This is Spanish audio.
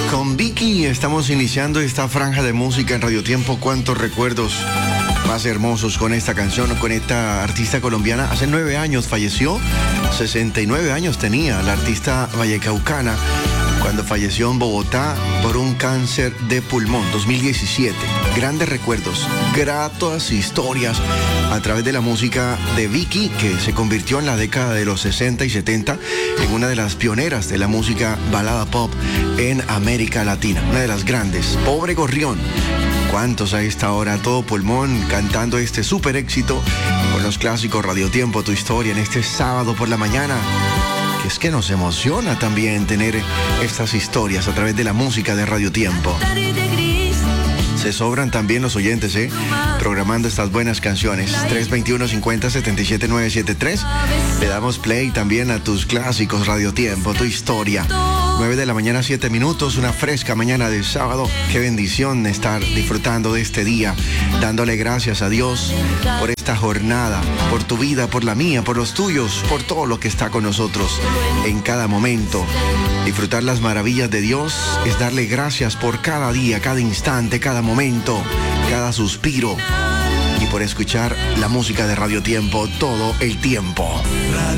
Con Vicky estamos iniciando esta franja de música en Radio Tiempo. Cuántos recuerdos más hermosos con esta canción, con esta artista colombiana. Hace 9 años falleció, 69 años tenía la artista vallecaucana cuando falleció en Bogotá por un cáncer de pulmón, 2017. Grandes recuerdos, gratas historias a través de la música de Vicky, que se convirtió en la década de los 60 y 70 en una de las pioneras de la música balada pop en América Latina, una de las grandes. Pobre Gorrión, ¿cuántos a esta hora, todo pulmón, cantando este súper éxito con los clásicos Radio Tiempo, Tu Historia, en este sábado por la mañana? Que es que nos emociona también tener estas historias a través de la música de Radio Tiempo. Se sobran también los oyentes, programando estas buenas canciones. 321-50-77-973. Le damos play también a tus clásicos Radio Tiempo, Tu Historia. 9 de la mañana, 7 minutos, una fresca mañana de sábado. Qué bendición estar disfrutando de este día, dándole gracias a Dios por esta jornada, por tu vida, por la mía, por los tuyos, por todo lo que está con nosotros en cada momento. Disfrutar las maravillas de Dios es darle gracias por cada día, cada instante, cada momento, cada suspiro, y por escuchar la música de Radio Tiempo todo el tiempo.